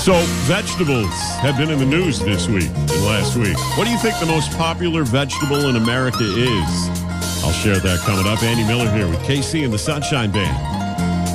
So, vegetables have been in the news this week and last week. What do you think the most popular vegetable in America is? I'll share that coming up. Andy Miller here with KC and the Sunshine Band.